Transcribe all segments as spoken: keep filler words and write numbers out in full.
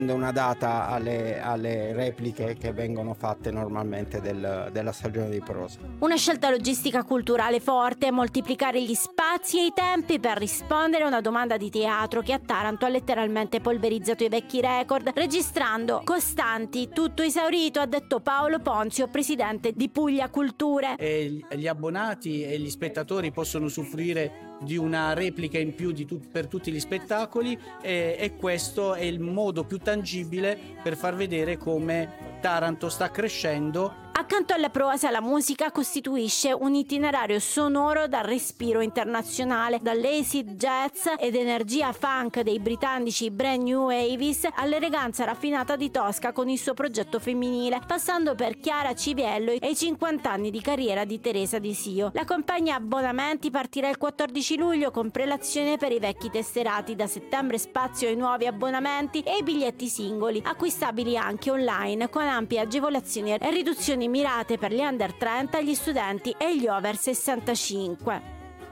una data alle, alle repliche che vengono fatte normalmente del, della stagione di prosa. Una scelta logistica culturale forte, moltiplicare gli spazi e i tempi per rispondere a una domanda di teatro che a Taranto ha letteralmente polverizzato i vecchi record, registrando costanti, tutto esaurito, ha detto Paolo Ponzio, presidente di Puglia Culture. E gli abbonati e gli spettatori possono usufruire di una replica in più di tut- per tutti gli spettacoli e, e questo è il modo più tangibile per far vedere come Taranto sta crescendo. Accanto alla prosa, la musica costituisce un itinerario sonoro dal respiro internazionale, dall'acid jazz ed energia funk dei britannici Brand New Avis all'eleganza raffinata di Tosca con il suo progetto femminile, passando per Chiara Civiello e i cinquanta anni di carriera di Teresa Di Sio. La compagnia abbonamenti partirà il quattordici luglio con prelazione per i vecchi tesserati, da settembre spazio ai nuovi abbonamenti e ai biglietti singoli, acquistabili anche online con ampie agevolazioni e riduzioni mirate per gli under trenta, gli studenti e gli over sessantacinque.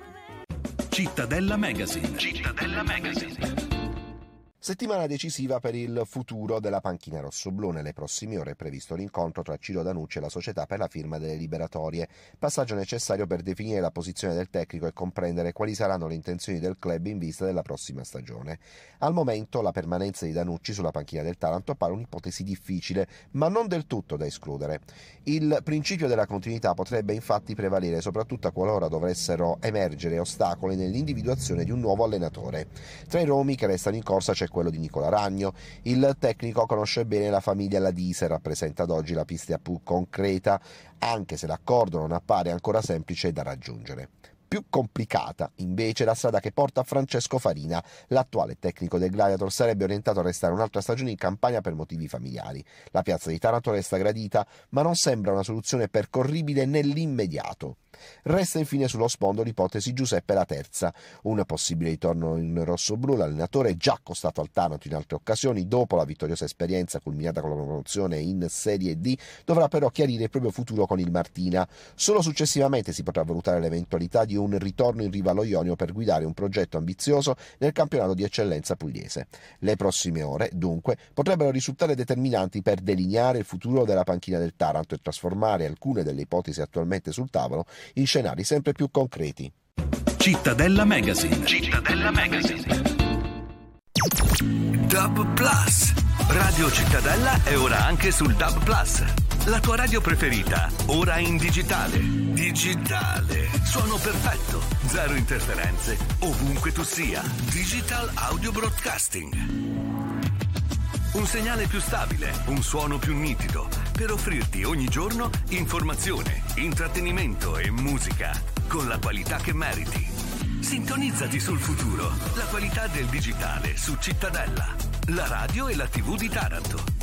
Cittadella Magazine. Cittadella Magazine. Settimana decisiva per il futuro della panchina rossoblù. Nelle prossime ore è previsto l'incontro tra Ciro Danucci e la società per la firma delle liberatorie, passaggio necessario per definire la posizione del tecnico e comprendere quali saranno le intenzioni del club in vista della prossima stagione. Al momento la permanenza di Danucci sulla panchina del Taranto appare un'ipotesi difficile, ma non del tutto da escludere. Il principio della continuità potrebbe infatti prevalere soprattutto qualora dovessero emergere ostacoli nell'individuazione di un nuovo allenatore. Tra i nomi che restano in corsa c'è quello di Nicola Ragno. Il tecnico conosce bene la famiglia Ladisi e rappresenta ad oggi la pista più concreta, anche se l'accordo non appare ancora semplice da raggiungere. Più complicata, invece, la strada che porta a Francesco Farina. L'attuale tecnico del Gladiator sarebbe orientato a restare un'altra stagione in Campania per motivi familiari. La piazza di Taranto resta gradita, ma non sembra una soluzione percorribile nell'immediato. Resta infine sullo sfondo l'ipotesi Giuseppe La Terza, un possibile ritorno in rossoblù. L'allenatore, già costato al Taranto in altre occasioni, dopo la vittoriosa esperienza culminata con la promozione in Serie D, dovrà però chiarire il proprio futuro con il Martina. Solo successivamente si potrà valutare l'eventualità di un ritorno in riva allo Ionio per guidare un progetto ambizioso nel campionato di eccellenza pugliese. Le prossime ore, dunque, potrebbero risultare determinanti per delineare il futuro della panchina del Taranto e trasformare alcune delle ipotesi attualmente sul tavolo in scenari sempre più concreti. Cittadella Magazine. Cittadella Magazine. Dub Plus. Radio Cittadella è ora anche sul Dub Plus. La tua radio preferita, ora in digitale. Digitale. Suono perfetto. Zero interferenze. Ovunque tu sia. Digital Audio Broadcasting. Un segnale più stabile, un suono più nitido, per offrirti ogni giorno informazione, intrattenimento e musica con la qualità che meriti. Sintonizzati sul futuro, la qualità del digitale su Cittadella, la radio e la tivù di Taranto.